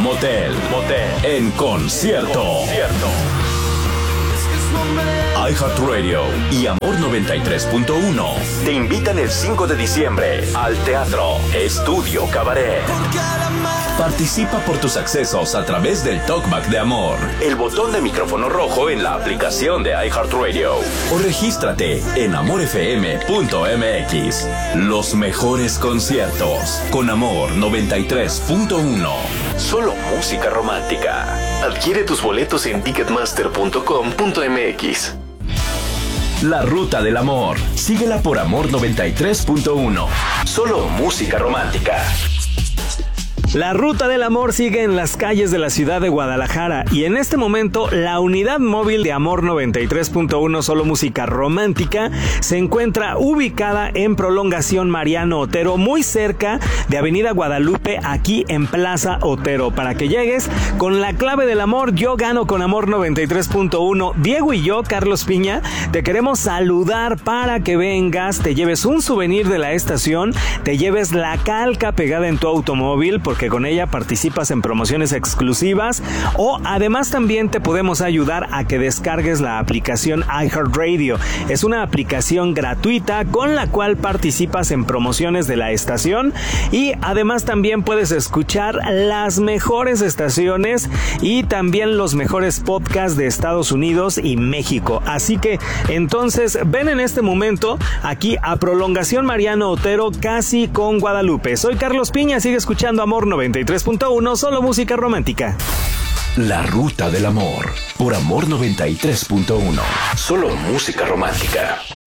Motel en concierto. iHeartRadio y Amor 93.1 te invitan el 5 de diciembre al Teatro Estudio Cabaret. Participa por tus accesos a través del Talkback de Amor, el botón de micrófono rojo en la aplicación de iHeartRadio, o regístrate en amorfm.mx. Los mejores conciertos con Amor 93.1. Solo música romántica. Adquiere tus boletos en ticketmaster.com.mx. La Ruta del Amor. Síguela por Amor 93.1. Solo música romántica. La Ruta del Amor sigue en las calles de la ciudad de Guadalajara y en este momento la unidad móvil de Amor 93.1 Solo Música Romántica se encuentra ubicada en Prolongación Mariano Otero, muy cerca de Avenida Guadalupe, aquí en Plaza Otero. Para que llegues con la clave del amor, yo gano con Amor 93.1. Diego y yo, Carlos Piña, te queremos saludar para que vengas, te lleves un souvenir de la estación, te lleves la calca pegada en tu automóvil, porque con ella participas en promociones exclusivas, o además también te podemos ayudar a que descargues la aplicación iHeartRadio. Es una aplicación gratuita con la cual participas en promociones de la estación y además también puedes escuchar las mejores estaciones y también los mejores podcasts de Estados Unidos y México. Así que entonces ven en este momento aquí a Prolongación Mariano Otero, casi con Guadalupe. Soy Carlos Piña, sigue escuchando Amor 93.1, solo música romántica. La Ruta del Amor por Amor 93.1, solo música romántica.